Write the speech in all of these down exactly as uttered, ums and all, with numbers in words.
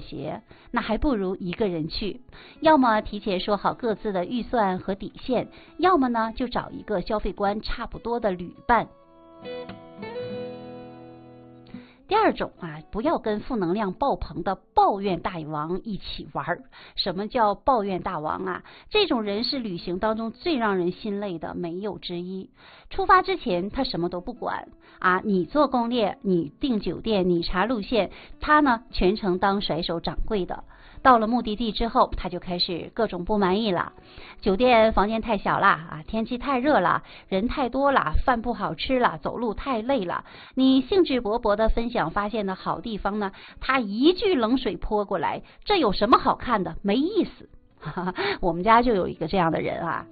协，那还不如一个人去。要么提前说好各自的预算和底线，要么呢就找一个消费观差不多的旅伴。第二种啊，不要跟负能量爆棚的抱怨大王一起玩。什么叫抱怨大王啊？这种人是旅行当中最让人心累的，没有之一。出发之前他什么都不管啊，你做攻略，你订酒店，你查路线，他呢全程当甩手掌柜的。到了目的地之后，他就开始各种不满意了。酒店房间太小了啊，天气太热了，人太多了，饭不好吃了，走路太累了。你兴致勃勃的分享发现的好地方呢，他一句冷水泼过来，这有什么好看的？没意思。我们家就有一个这样的人啊。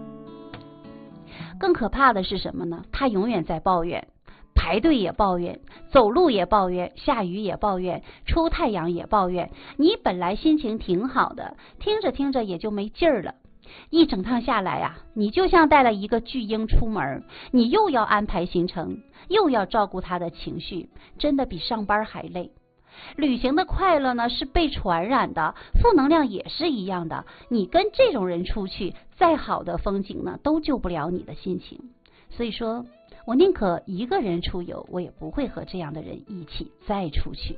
更可怕的是什么呢？他永远在抱怨。排队也抱怨，走路也抱怨，下雨也抱怨，出太阳也抱怨。你本来心情挺好的，听着听着也就没劲儿了。一整趟下来啊，你就像带了一个巨婴出门，你又要安排行程，又要照顾他的情绪，真的比上班还累。旅行的快乐呢是被传染的，负能量也是一样的。你跟这种人出去，再好的风景呢都救不了你的心情。所以说我宁可一个人出游，我也不会和这样的人一起再出去。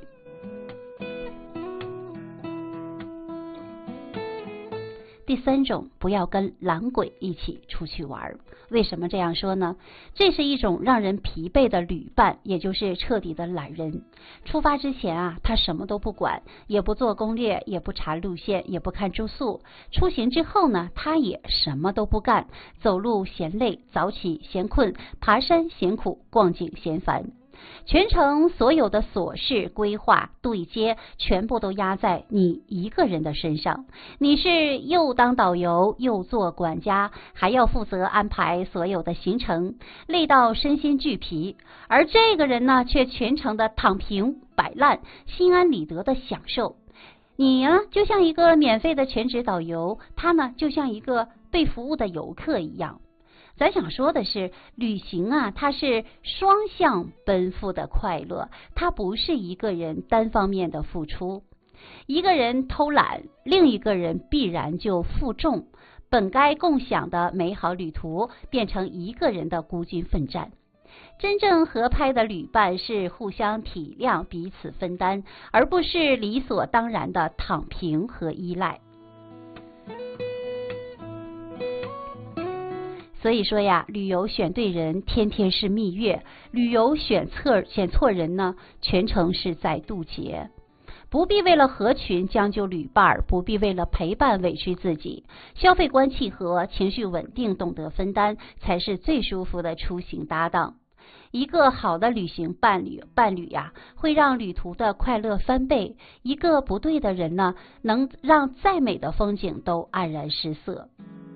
第三种，不要跟懒鬼一起出去玩。为什么这样说呢？这是一种让人疲惫的旅伴，也就是彻底的懒人。出发之前啊，他什么都不管，也不做攻略，也不查路线，也不看住宿。出行之后呢，他也什么都不干，走路嫌累，早起嫌困，爬山嫌苦，逛景嫌烦。全程所有的琐事规划对接全部都压在你一个人的身上，你是又当导游又做管家，还要负责安排所有的行程，累到身心俱疲。而这个人呢，却全程的躺平摆烂，心安理得的享受。你呢，就像一个免费的全职导游，他呢，就像一个被服务的游客一样。咱想说的是，旅行啊，它是双向奔赴的快乐，它不是一个人单方面的付出。一个人偷懒，另一个人必然就负重，本该共享的美好旅途变成一个人的孤军奋战。真正合拍的旅伴是互相体谅，彼此分担，而不是理所当然的躺平和依赖。所以说呀，旅游选对人，天天是蜜月；旅游选错选错人呢，全程是在渡劫。不必为了合群将就旅伴，不必为了陪伴委屈自己。消费观契合，情绪稳定，懂得分担，才是最舒服的出行搭档。一个好的旅行伴侣伴侣呀，会让旅途的快乐翻倍；一个不对的人呢，能让再美的风景都黯然失色。